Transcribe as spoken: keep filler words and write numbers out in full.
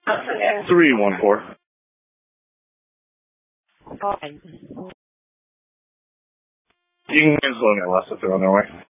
three one four. You can cancel on your list if they're on their way.